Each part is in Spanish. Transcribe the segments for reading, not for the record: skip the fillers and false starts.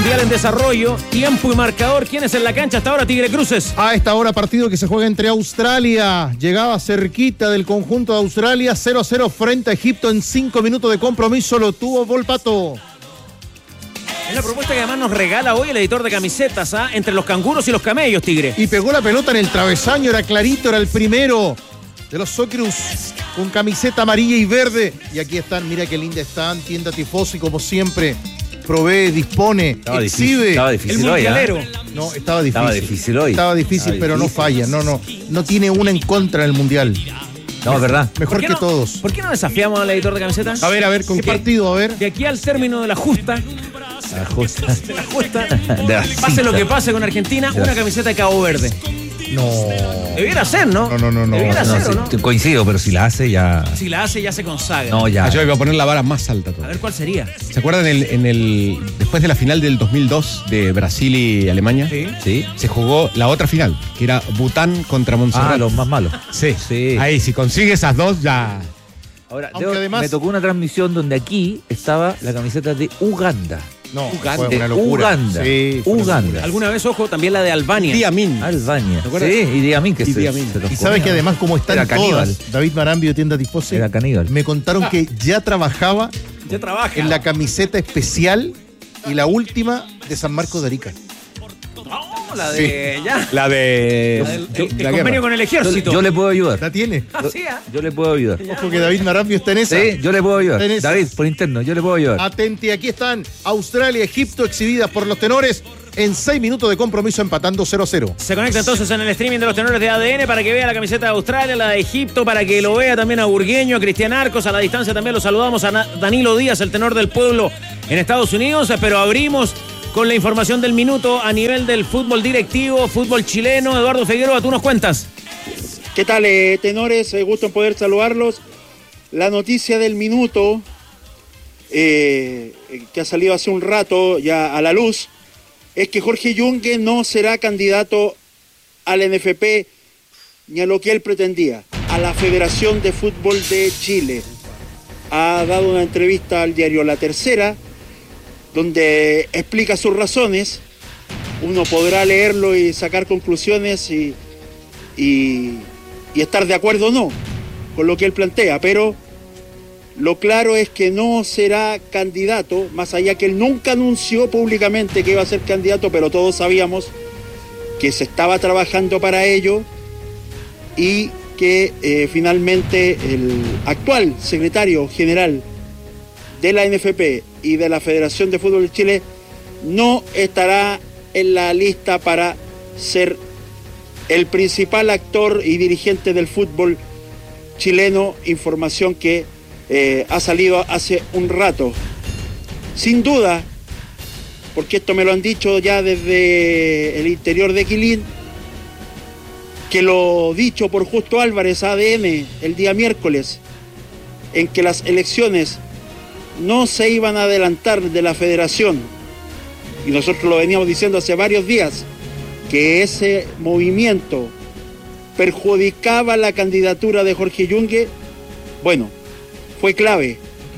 Mundial en desarrollo. Tiempo y marcador. ¿Quién es en la cancha hasta ahora, Tigre Cruces? A esta hora partido que se juega entre Australia. Llegaba cerquita del conjunto de Australia. 0-0 frente a Egipto en 5 minutos de compromiso. Lo tuvo Volpato. Es la propuesta que además nos regala hoy el editor de camisetas, entre los canguros y los camellos, Tigre. Y pegó la pelota en el travesaño. Era clarito, era el primero de los Socceroos con camiseta amarilla y verde. Y aquí están, mira qué linda están. Tienda Tifosi, como siempre. Provee, dispone, exhibe. Estaba difícil el hoy, mundialero. No, estaba difícil. Estaba difícil hoy. Estaba difícil, pero no falla. No tiene una en contra en el mundial. No, es verdad. Mejor que todos. ¿Por qué no desafiamos al editor de camisetas? A ver, ¿con qué partido? A ver. De aquí al término de la justa. La justa. De la justa. De la pase cinta. lo que pase con Argentina, una camiseta de Cabo Verde. No. Debiera ser, ¿no? No. Debiera ser, ¿o no? Coincido, pero si la hace ya. Si la hace, ya se consagra. No, ya. Yo iba a poner la vara más alta A todavía. ver cuál sería. ¿Se acuerdan después de la final del 2002 de Brasil y Alemania? Sí. Sí. Se jugó la otra final, que era Bután contra Montserrat. Los más malos. Sí. Sí. Ahí, si consigue esas dos, ya. Ahora, Aunque además- me tocó una transmisión donde aquí estaba la camiseta de Uganda. No, Uganda. fue una locura. Uganda. Sí, fue una Uganda. locura. Alguna vez, ojo, también la de Albania. Idi Amin. Albania. ¿Te acuerdas? Sí, Idi Amin que Idi Amin. se los Y sabes comía. que además, como están Era caníbal. todas, David Marambio, Tienda Tifosi, Era caníbal. me contaron que ya trabajaba Ya trabaja. en la camiseta especial y la última de San Marcos de Arica. No, la de. Ya. La de. El la convenio guerra. con el ejército. Yo le puedo ayudar. ¿La tiene? Así, Yo le puedo ayudar. Ojo que David Marambio está en esa. Sí, yo le puedo ayudar. Tenés- David, por interno, yo le puedo ayudar. Atenti, aquí están Australia, Egipto, exhibidas por los tenores en 6 minutos de compromiso, empatando 0-0. Se conecta entonces en el streaming de los tenores de ADN para que vea la camiseta de Australia, la de Egipto, para que lo vea también a Burgueño, a Cristian Arcos. A la distancia también lo saludamos a Danilo Díaz, el tenor del pueblo en Estados Unidos. Pero abrimos con la información del minuto a nivel del fútbol directivo, fútbol chileno. Eduardo Figueroa, tú nos cuentas. ¿Qué tal, tenores? Gusto en poder saludarlos. La noticia del minuto, que ha salido hace un rato ya a la luz, es que Jorge Yungue no será candidato al NFP ni a lo que él pretendía, a la Federación de Fútbol de Chile. Ha dado una entrevista al diario La Tercera, donde explica sus razones. Uno podrá leerlo y sacar conclusiones y estar de acuerdo o no con lo que él plantea, pero lo claro es que no será candidato, más allá que él nunca anunció públicamente que iba a ser candidato, pero todos sabíamos que se estaba trabajando para ello y que finalmente el actual secretario general de la NFP y de la Federación de Fútbol de Chile no estará en la lista para ser el principal actor y dirigente del fútbol chileno, información que ha salido hace un rato. Sin duda, porque esto me lo han dicho ya desde el interior de Quilín, que lo dicho por Justo Álvarez, ADN, el día miércoles, en que las elecciones no se iban a adelantar de la federación, y nosotros lo veníamos diciendo hace varios días, que ese movimiento perjudicaba la candidatura de Jorge Yungue. Bueno, fue clave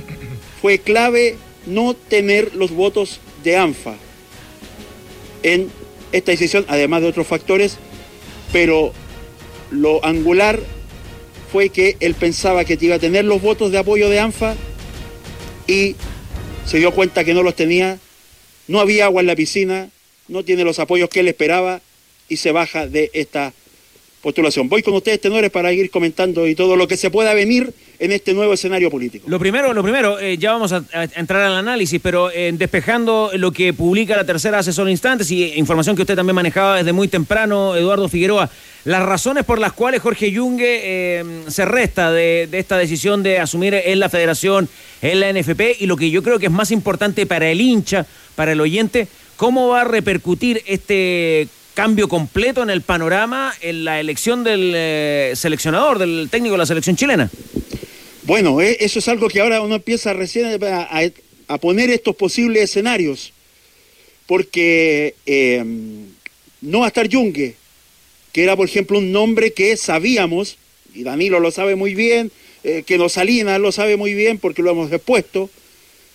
no tener los votos de ANFA en esta decisión, además de otros factores, pero lo angular fue que él pensaba que iba a tener los votos de apoyo de ANFA y se dio cuenta que no los tenía, no había agua en la piscina, no tiene los apoyos que él esperaba y se baja de esta postulación. Voy con ustedes, tenores, para ir comentando y todo lo que se pueda venir en este nuevo escenario político. Lo primero, ya vamos a entrar al análisis, pero despejando lo que publica La Tercera hace solo instantes y información que usted también manejaba desde muy temprano, Eduardo Figueroa, las razones por las cuales Jorge Yungue se resta de esta decisión de asumir en la federación, en la NFP, y lo que yo creo que es más importante para el hincha, para el oyente, cómo va a repercutir este cambio completo en el panorama en la elección del seleccionador, del técnico de la selección chilena. Bueno, eso es algo que ahora uno empieza recién a poner estos posibles escenarios, porque no va a estar Yungue, que era, por ejemplo, un nombre que sabíamos, y Danilo lo sabe muy bien, que Salinas lo sabe muy bien porque lo hemos expuesto,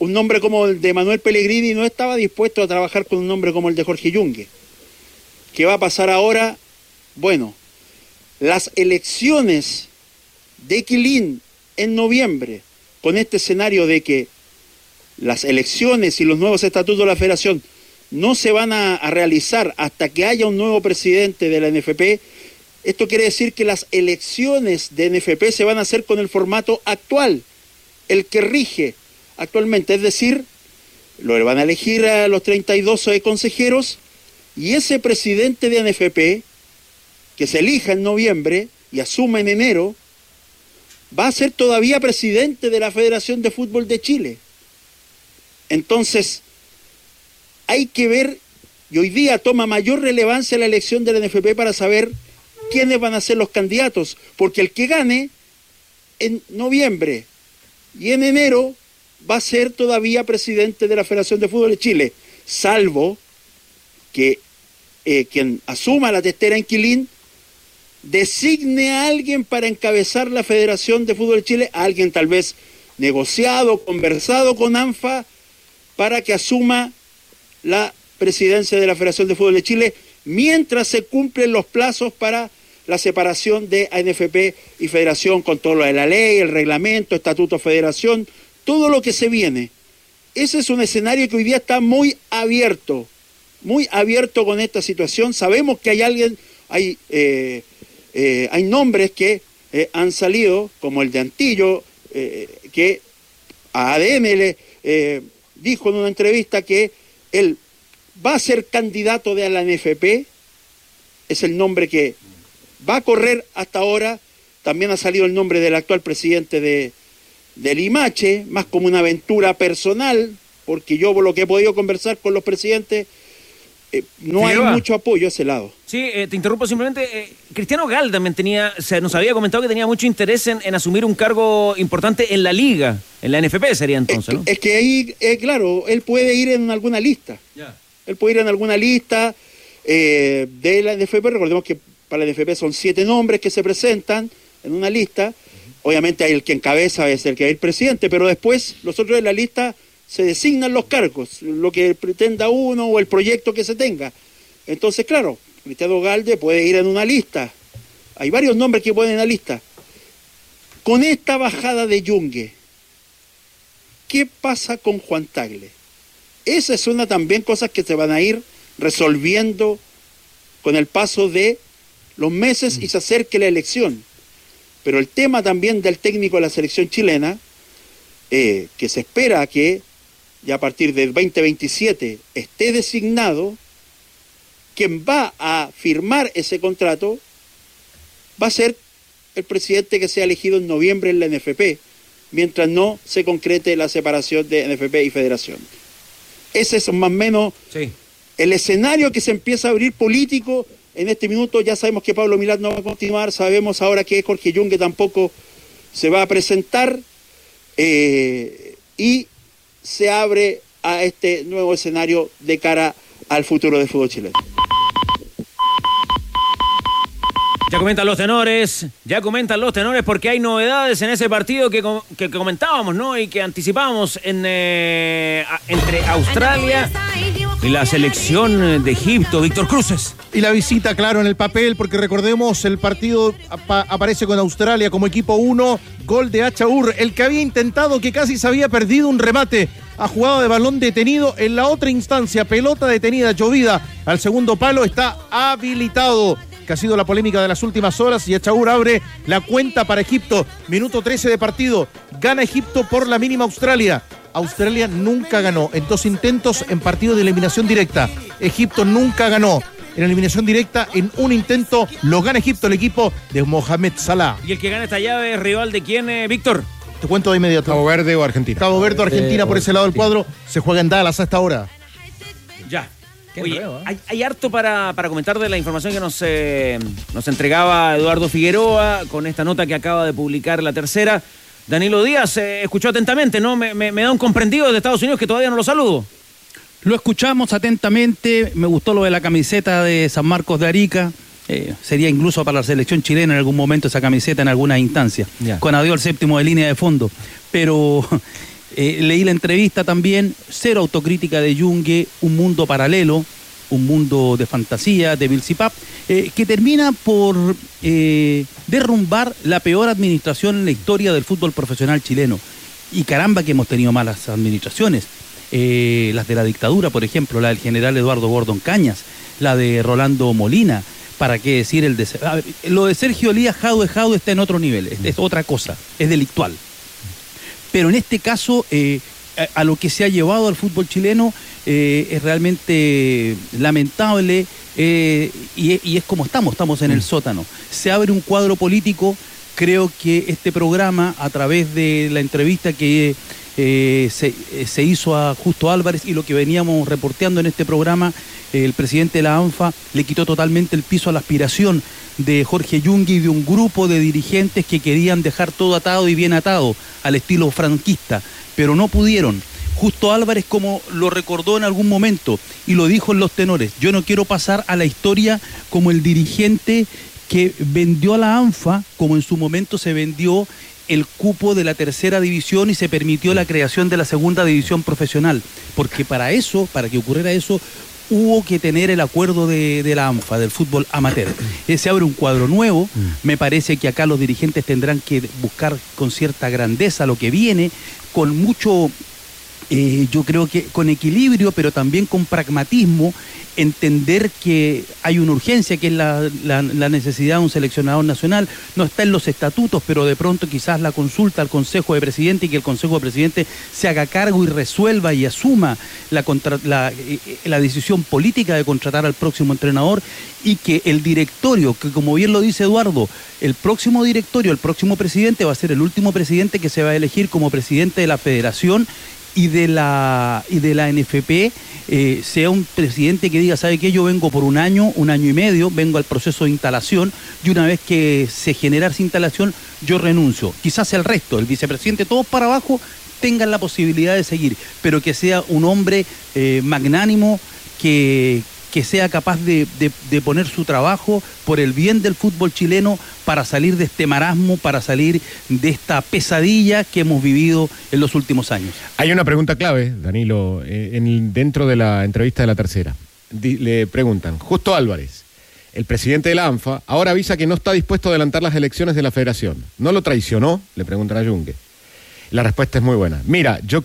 un nombre como el de Manuel Pellegrini no estaba dispuesto a trabajar con un nombre como el de Jorge Yungue. ¿Qué va a pasar ahora? Bueno, las elecciones de Quilín en noviembre, con este escenario de que las elecciones y los nuevos estatutos de la federación no se van a realizar hasta que haya un nuevo presidente de la NFP, esto quiere decir que las elecciones de NFP se van a hacer con el formato actual, el que rige actualmente, es decir, lo van a elegir a los 32 consejeros y ese presidente de NFP, que se elija en noviembre y asuma en enero, va a ser todavía presidente de la Federación de Fútbol de Chile. Entonces, hay que ver, y hoy día toma mayor relevancia la elección de la NFP para saber quiénes van a ser los candidatos, porque el que gane en noviembre y en enero va a ser todavía presidente de la Federación de Fútbol de Chile, salvo que quien asuma la testera en Quilín designe a alguien para encabezar la Federación de Fútbol de Chile, a alguien tal vez negociado, conversado con ANFA, para que asuma la presidencia de la Federación de Fútbol de Chile, mientras se cumplen los plazos para la separación de ANFP y Federación, con todo lo de la ley, el reglamento, estatuto de federación, todo lo que se viene. Ese es un escenario que hoy día está muy abierto con esta situación. Sabemos que hay nombres que han salido, como el de Antillo, que a ADN le dijo en una entrevista que él va a ser candidato de la NFP, es el nombre que va a correr hasta ahora. También ha salido el nombre del actual presidente de Limache, más como una aventura personal, porque yo por lo que he podido conversar con los presidentes, no hay mucho apoyo a ese lado. Sí, te interrumpo simplemente. Cristiano Gal también nos había comentado que tenía mucho interés en asumir un cargo importante en la liga, en la NFP sería entonces, ¿no? Es que ahí, claro, él puede ir en alguna lista. Ya. Él puede ir en alguna lista de la NFP. Recordemos que para la NFP son 7 nombres que se presentan en una lista. Obviamente hay el que encabeza, es el que va a ir presidente, pero después los otros de la lista se designan los cargos, lo que pretenda uno o el proyecto que se tenga. Entonces, claro, Cristiano Galde puede ir en una lista. Hay varios nombres que pueden ir en la lista. Con esta bajada de Yungue, ¿qué pasa con Juan Tagle? Esa es una también cosas que se van a ir resolviendo con el paso de los meses y se acerque la elección. Pero el tema también del técnico de la selección chilena, que se espera que ya a partir del 2027 esté designado, quien va a firmar ese contrato va a ser el presidente que sea elegido en noviembre en la NFP, mientras no se concrete la separación de NFP y Federación. Ese es más o menos el escenario que se empieza a abrir político en este minuto. Ya sabemos que Pablo Milad no va a continuar, sabemos ahora que Jorge Yungue tampoco se va a presentar, y se abre a este nuevo escenario de cara al futuro del fútbol chileno. Ya comentan los tenores porque hay novedades en ese partido que comentábamos, ¿no? Y que anticipábamos entre Australia y la selección de Egipto, Víctor Cruces. Y la visita, claro, en el papel, porque recordemos, el partido aparece con Australia como equipo 1, gol de Achaur, el que había intentado, que casi se había perdido un remate, ha jugado de balón detenido en la otra instancia, pelota detenida, llovida al segundo palo, está habilitado, que ha sido la polémica de las últimas horas, y Achaur abre la cuenta para Egipto. Minuto 13 de partido, gana Egipto por la mínima Australia. Australia nunca ganó en 2 intentos en partido de eliminación directa. Egipto nunca ganó en eliminación directa, en un intento lo gana Egipto, el equipo de Mohamed Salah. ¿Y el que gana esta llave es rival de quién, Víctor? Te cuento de inmediato. Cabo Verde o Argentina. Cabo Verde o Argentina, por ese lado del cuadro. Se juega en Dallas hasta ahora. Ya. Oye, hay harto para comentar de la información que nos entregaba Eduardo Figueroa con esta nota que acaba de publicar La Tercera. Danilo Díaz escuchó atentamente, ¿no? Me da un comprendido de Estados Unidos que todavía no lo saludo. Lo escuchamos atentamente, me gustó lo de la camiseta de San Marcos de Arica. Sería incluso para la selección chilena en algún momento esa camiseta en alguna instancia, con adiós al séptimo de línea de fondo. Pero Leí la entrevista también, cero autocrítica de Yungue, un mundo paralelo, un mundo de fantasía, de Vilsipap, que termina por derrumbar la peor administración en la historia del fútbol profesional chileno. Y caramba que hemos tenido malas administraciones. Las de la dictadura, por ejemplo, la del general Eduardo Gordon Cañas, la de Rolando Molina, para qué decir lo de Sergio Elías Jadue está en otro nivel, es otra cosa, es delictual. Pero en este caso, a lo que se ha llevado al fútbol chileno es realmente lamentable y es como estamos en el sótano. Se abre un cuadro político, creo que este programa, a través de la entrevista que se hizo a Justo Álvarez y lo que veníamos reporteando en este programa, el presidente de la ANFA le quitó totalmente el piso a la aspiración de Jorge Yungue y de un grupo de dirigentes que querían dejar todo atado y bien atado al estilo franquista, pero no pudieron. Justo Álvarez, como lo recordó en algún momento y lo dijo en Los Tenores, yo no quiero pasar a la historia como el dirigente que vendió a la ANFA, como en su momento se vendió el cupo de la tercera división y se permitió la creación de la segunda división profesional, porque para que ocurriera eso, hubo que tener el acuerdo de la ANFA, del fútbol amateur. Se abre un cuadro nuevo, me parece que acá los dirigentes tendrán que buscar con cierta grandeza lo que viene, con mucho, yo creo que con equilibrio, pero también con pragmatismo, entender que hay una urgencia, que es la necesidad de un seleccionador nacional. No está en los estatutos, pero de pronto quizás la consulta al Consejo de Presidentes y que el Consejo de Presidentes se haga cargo y resuelva y asuma la decisión política de contratar al próximo entrenador, y que el directorio, que como bien lo dice Eduardo, el próximo directorio, el próximo presidente va a ser el último presidente que se va a elegir como presidente de la Federación y de la NFP, sea un presidente que diga, ¿sabe qué? Yo vengo por un año y medio, vengo al proceso de instalación, y una vez que se genera esa instalación, yo renuncio. Quizás el resto, el vicepresidente, todos para abajo, tengan la posibilidad de seguir, pero que sea un hombre magnánimo, que sea capaz de poner su trabajo por el bien del fútbol chileno, para salir de este marasmo, para salir de esta pesadilla que hemos vivido en los últimos años. Hay una pregunta clave, Danilo, dentro de la entrevista de La Tercera. Le preguntan, Justo Álvarez, el presidente de la ANFA, ahora avisa que no está dispuesto a adelantar las elecciones de la Federación. ¿No lo traicionó? Le preguntan a Yungue. La respuesta es muy buena. Mira, yo